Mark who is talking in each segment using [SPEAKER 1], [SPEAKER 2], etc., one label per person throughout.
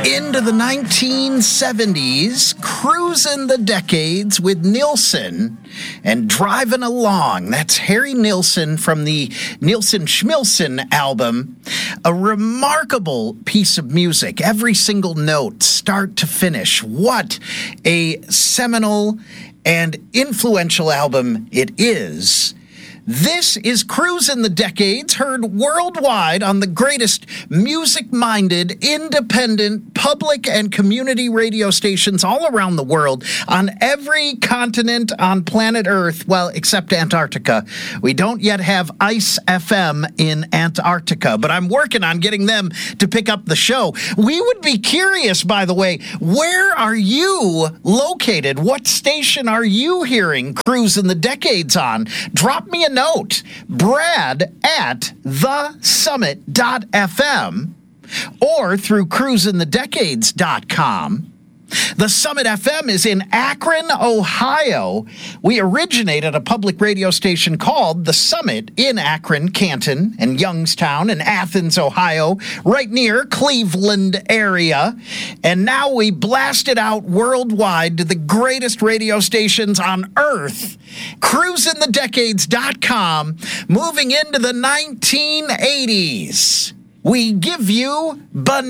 [SPEAKER 1] Into the 1970s, cruising the decades with Nilsson and driving along. That's Harry Nilsson from the Nilsson Schmilsson album. A remarkable piece of music. Every single note, start to finish. What a seminal and influential album it is. This is Cruisin' the Decades, heard worldwide on the greatest music-minded, independent, public and community radio stations all around the world, on every continent on planet Earth, well, except Antarctica. We don't yet have Ice FM in Antarctica, but I'm working on getting them to pick up the show. We would be curious, by the way, where are you located? What station are you hearing Cruisin' the Decades on? Drop me a note, Brad at thesummit.fm or through cruisinthedecades.com. The Summit FM is in Akron, Ohio. We originate at a public radio station called The Summit in Akron, Canton, and Youngstown, and Athens, Ohio, right near Cleveland area. And now we blast it out worldwide to the greatest radio stations on Earth. Cruisinthedecades.com, moving into the 1980s. We give you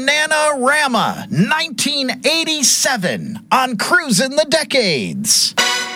[SPEAKER 1] Bananarama 1987 on Cruisin' the Decades.